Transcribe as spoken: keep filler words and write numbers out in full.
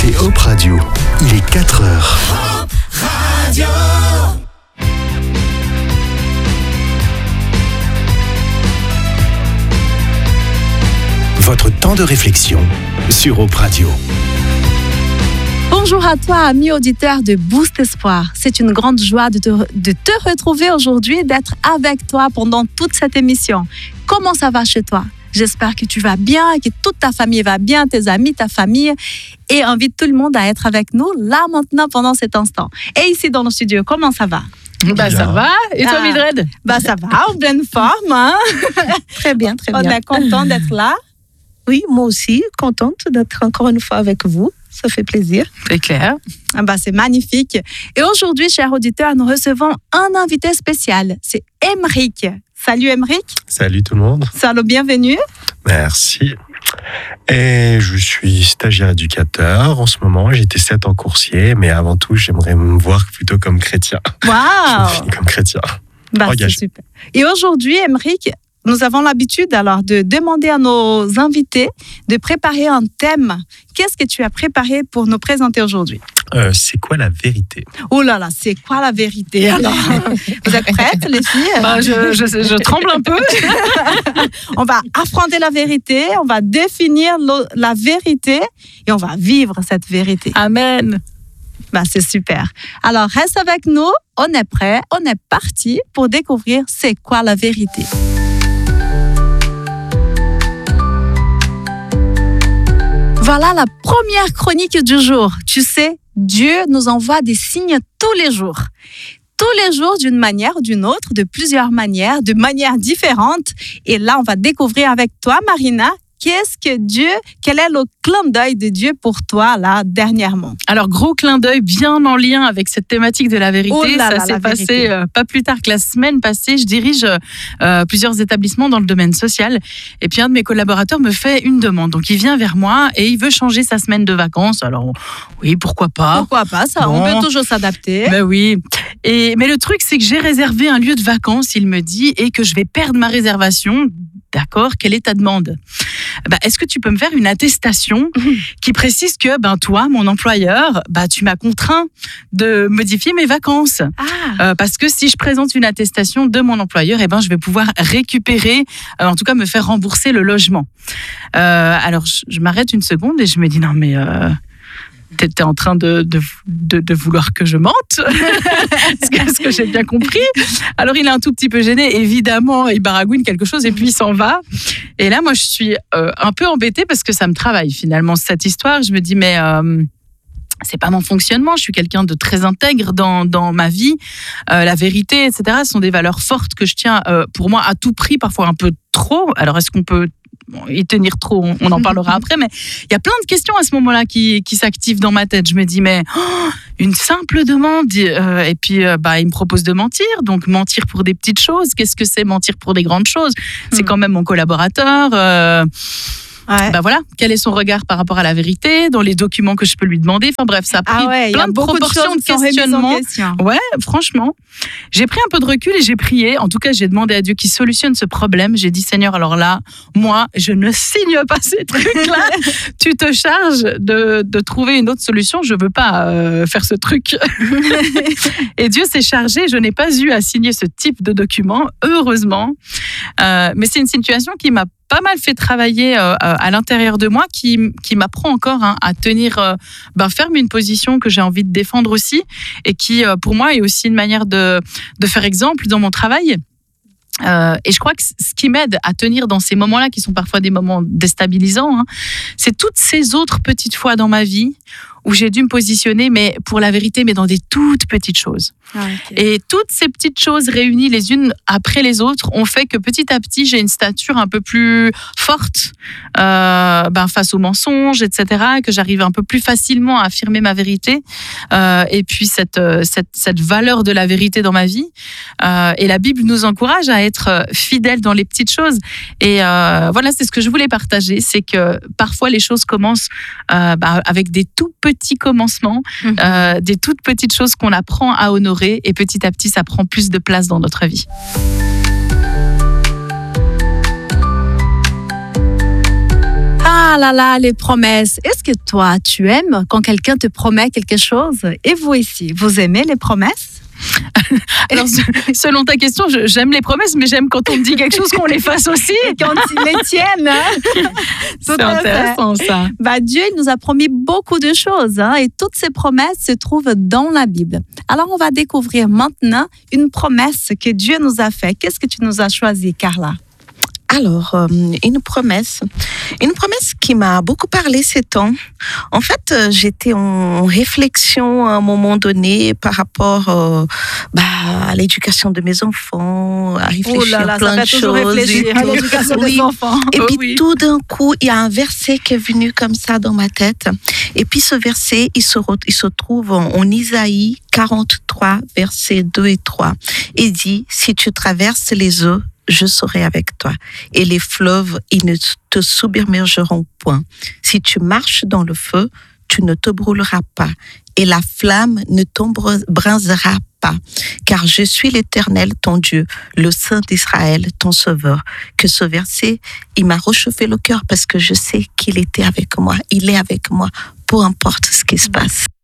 écoutez Hope Radio. Il est quatre heures. Hope Radio. Votre temps de réflexion sur Hope Radio. Bonjour à toi, ami auditeur de Boost Espoir. C'est une grande joie de te, de te retrouver aujourd'hui, d'être avec toi pendant toute cette émission. Comment ça va chez toi? J'espère que tu vas bien, que toute ta famille va bien, tes amis, ta famille. Et invite tout le monde à être avec nous là maintenant pendant cet instant. Et ici dans nos studios, comment ça va? Bah ça va. Et toi, ah, Mildred? Bah ça va, en pleine forme. Hein? Très bien, très bien. On est content d'être là. Oui, moi aussi, contente d'être encore une fois avec vous. Ça fait plaisir. C'est clair. Ah bah, c'est magnifique. Et aujourd'hui, chers auditeurs, nous recevons un invité spécial. C'est Aymeric. Salut Aymeric. Salut tout le monde. Salut, bienvenue. Merci. Et je suis stagiaire éducateur en ce moment. J'ai été sept ans coursier, mais avant tout, j'aimerais me voir plutôt comme chrétien. Waouh. Je me finis comme chrétien. Bah, c'est super. Et aujourd'hui, Aymeric, nous avons l'habitude alors de demander à nos invités de préparer un thème. Qu'est-ce que tu as préparé pour nous présenter aujourd'hui? euh, C'est quoi la vérité? Oh là là, c'est quoi la vérité alors? Vous êtes prêtes, les filles? Bah, je, je, je tremble un peu. On va affronter la vérité, on va définir la vérité et on va vivre cette vérité. Amen. Bah, c'est super. Alors, reste avec nous, on est prêts, on est parti pour découvrir c'est quoi la vérité. Voilà la première chronique du jour. Tu sais, Dieu nous envoie des signes tous les jours. Tous les jours, d'une manière ou d'une autre, de plusieurs manières, de manières différentes. Et là, on va découvrir avec toi, Marina, qu'est-ce que Dieu, quel est le clin d'œil de Dieu pour toi, là, dernièrement? Alors, gros clin d'œil bien en lien avec cette thématique de la vérité. Oh là là, ça s'est passé euh, pas plus tard que la semaine passée. Je dirige euh, plusieurs établissements dans le domaine social. Et puis, un de mes collaborateurs me fait une demande. Donc, il vient vers moi et il veut changer sa semaine de vacances. Alors, oui, pourquoi pas? Pourquoi pas, ça, bon. On peut toujours s'adapter. Ben oui. Et, mais le truc, c'est que j'ai réservé un lieu de vacances, il me dit, et que je vais perdre ma réservation. D'accord, quelle est ta demande? Bah, est-ce que tu peux me faire une attestation qui précise que ben, toi, mon employeur, bah, tu m'as contraint de modifier mes vacances? Ah. euh, Parce que si je présente une attestation de mon employeur, eh ben, je vais pouvoir récupérer, euh, en tout cas me faire rembourser le logement. Euh, alors, je, je m'arrête une seconde et je me dis non mais... Euh, T'étais en train de, de, de, de vouloir que je mente, ce que, ce que j'ai bien compris. Alors, il est un tout petit peu gêné, évidemment, il baragouine quelque chose et puis il s'en va. Et là, moi, je suis euh, un peu embêtée parce que ça me travaille finalement, cette histoire. Je me dis, mais euh, c'est pas mon fonctionnement, je suis quelqu'un de très intègre dans, dans ma vie. Euh, la vérité, et cetera, sont des valeurs fortes que je tiens, euh, pour moi, à tout prix, parfois un peu trop. Alors, est-ce qu'on peut... Bon, y tenir trop, on en parlera après, mais il y a plein de questions à ce moment-là qui, qui s'activent dans ma tête. Je me dis, mais oh, une simple demande, euh, et puis euh, bah, il me propose de mentir, donc mentir pour des petites choses. Qu'est-ce que c'est mentir pour des grandes choses? C'est quand même mon collaborateur. Euh, Ouais. Ben voilà, quel est son regard par rapport à la vérité, dans les documents que je peux lui demander. Enfin bref, ça a pris ah ouais, plein de proportions de, de questionnement. Ouais, franchement, j'ai pris un peu de recul et j'ai prié. En tout cas, j'ai demandé à Dieu qu'il solutionne ce problème. J'ai dit, Seigneur, alors là, moi, je ne signe pas ces trucs-là. Tu te charges de, de trouver une autre solution. Je veux pas euh, faire ce truc. Et Dieu s'est chargé. Je n'ai pas eu à signer ce type de document, heureusement. Euh, mais c'est une situation qui m'a pas mal fait travailler euh, à l'intérieur de moi, qui, qui m'apprend encore hein, à tenir euh, ben, ferme une position que j'ai envie de défendre aussi, et qui, euh, pour moi, est aussi une manière de, de faire exemple dans mon travail. Euh, et je crois que ce qui m'aide à tenir dans ces moments-là, qui sont parfois des moments déstabilisants, hein, c'est toutes ces autres petites fois dans ma vie où j'ai dû me positionner, mais pour la vérité, mais dans des toutes petites choses. Ah, okay. Et toutes ces petites choses réunies les unes après les autres ont fait que petit à petit, j'ai une stature un peu plus forte euh, ben, face aux mensonges, et cetera, que j'arrive un peu plus facilement à affirmer ma vérité. Euh, et puis cette, cette, cette valeur de la vérité dans ma vie. Euh, et la Bible nous encourage à être fidèles dans les petites choses. Et euh, voilà, c'est ce que je voulais partager, c'est que parfois les choses commencent euh, ben, avec des tout petits petits commencements, mmh. euh, des toutes petites choses qu'on apprend à honorer, et petit à petit, ça prend plus de place dans notre vie. Ah là là, les promesses. Est-ce que toi, tu aimes quand quelqu'un te promet quelque chose? Et vous ici, vous aimez les promesses? Alors, selon ta question, je- j'aime les promesses, mais j'aime quand on me dit quelque chose qu'on les fasse aussi. Et quand ils les tiennent, hein? Tout C'est à fait. intéressant, ça. Bah, Dieu il nous a promis beaucoup de choses, hein, et toutes ces promesses se trouvent dans la Bible. Alors, on va découvrir maintenant une promesse que Dieu nous a faite. Qu'est-ce que tu nous as choisi, Carla? Alors, euh, une promesse, une promesse qui m'a beaucoup parlé ces temps. En fait, euh, j'étais en réflexion à un moment donné par rapport euh, bah, à l'éducation de mes enfants, à réfléchir à plein ça de fait toujours choses. et réfléchir à tout. l'éducation Oui. des enfants. Et Oh puis oui. tout d'un coup, il y a un verset qui est venu comme ça dans ma tête. Et puis ce verset, il se, re- il se trouve en, en Isaïe quarante-trois, versets deux et trois. Il dit, si tu traverses les eaux, je serai avec toi. Et les fleuves, ils ne te submergeront point. Si tu marches dans le feu, tu ne te brûleras pas. Et la flamme ne t'embrasera pas. Car je suis l'Éternel, ton Dieu, le Saint d'Israël, ton Sauveur. Que ce verset, il m'a réchauffé le cœur parce que je sais qu'il était avec moi. Il est avec moi, peu importe ce qui se passe.